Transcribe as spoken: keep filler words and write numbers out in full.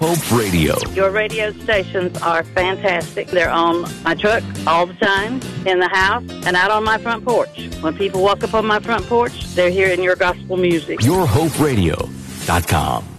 Hope Radio. Your radio stations are fantastic. They're on my truck all the time, in the house, and out on my front porch. When people walk up on my front porch, they're hearing your gospel music. your hope radio dot com.